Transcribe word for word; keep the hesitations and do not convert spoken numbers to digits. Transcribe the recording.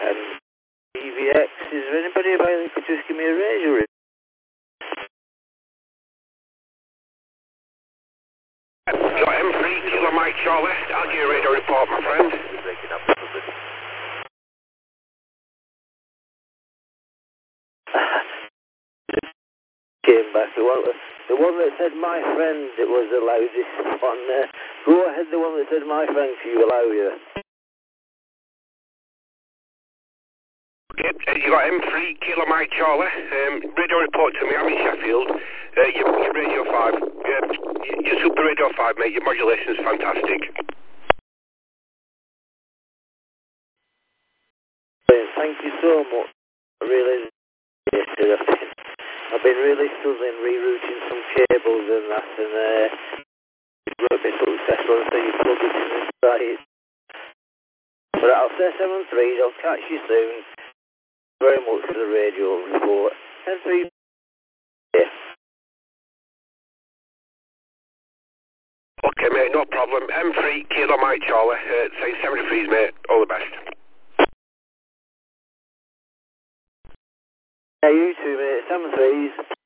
Um, E V X, is there anybody about who could just give me a radio report? Got M three, Kilo Mike Charlie. I'll give you a radio report, my friend. Came back, the one, the one that said my friend, it was the loudest one there. Go ahead, the one that said my friend, if you allow you. Yep, uh, you got M three, Kilo Mike Charlie. Um, radio report to me, I'm in Sheffield. Uh, your, your Radio five, yeah, your Super Radio five, mate, your modulation's fantastic. Thank you so much. I really appreciate it. I've been really struggling rerouting some cables and that, and uh, it's a bit successful, so you plug it in the site. But I'll say seven three, I'll catch you soon. Very much for the radio report. seven three, yeah. Okay, mate, no problem. M three, Kilo Mike Charlie. Uh, say seventy-threes, mate. All the best. Yeah, you too, mate. seven threes.